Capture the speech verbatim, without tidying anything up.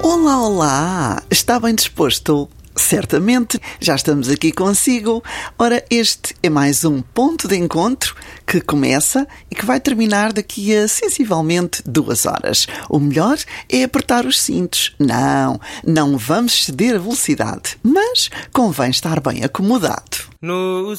Olá, olá! Está bem disposto? Certamente, já estamos aqui consigo. Ora, este é mais um ponto de encontro que começa e que vai terminar daqui a sensivelmente duas horas. O melhor é apertar os cintos. Não, não vamos ceder a velocidade, mas convém estar bem acomodado. No